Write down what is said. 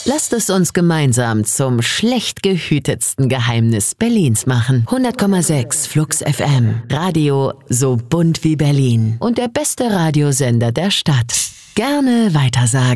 Lasst es uns gemeinsam zum schlecht gehütetsten Geheimnis Berlins machen. 100,6 Flux FM. Radio so bunt wie Berlin. Und der beste Radiosender der Stadt. Gerne weitersagen.